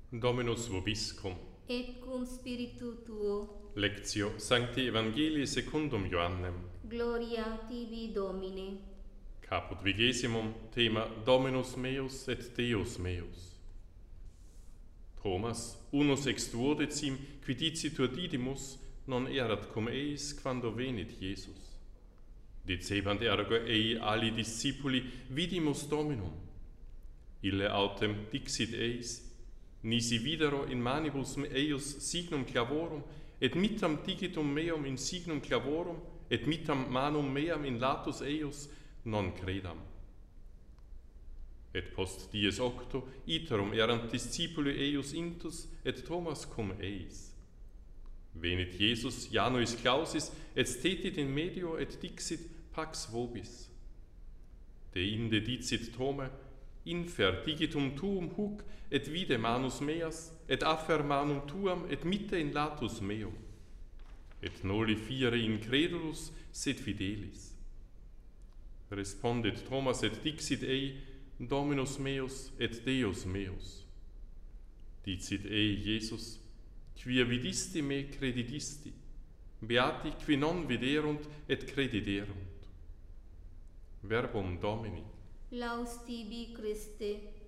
Dominus vobiscum. Et cum spiritu tuo. Lectio Sancti Evangelii secundum Ioannem. Gloria tibi, Domine. Caput 20. Thema Dominus meus et Deus meus. Thomas, unus ex duodecim, qui dicitur Didymus, non erat cum eis quando venit Iesus. Dicebant ergo ei ali discipuli, vidimus Dominum. Ille autem dixit eis, nisi videro in manibus eius signum clavorum, et mittam digitum meum in signum clavorum, et mittam manum meam in latus eius, non credam. Et post dies octo, iterum erant discipuli eius intus, et Thomas cum eis. Venit Iesus Januis clausis, et stetit in medio, et dixit pax vobis. Deinde dicit Thome, infer digitum tuum huc, et vide manus meas, et affer manum tuam, et mitte in latus meum. Et noli fiere incredulus, sed fidelis. Respondit Thomas et dixit ei, Dominus meus et Deus meus. Dicit ei Iesus, quia vidisti me credidisti, beati qui non viderunt et crediderunt. Verbum Domini. Laus tibi, Christe.